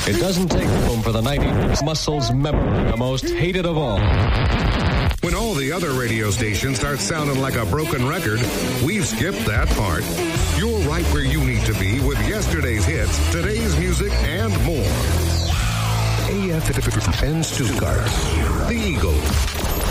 It doesn't take room for the 90s muscles memory, the most hated of all. When all the other radio stations start sounding like a broken record, we've skipped that part. You're right where you need to be with yesterday's hits, today's music, and more. AF10 Stuttgart, the Eagle.